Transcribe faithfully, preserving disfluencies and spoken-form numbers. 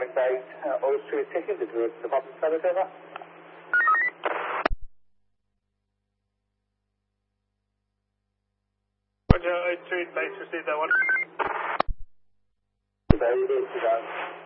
Onyx eight, uh, Oil Street ticket, the direct deposit service, over. Roger, Oil Street base, received that one. Very good,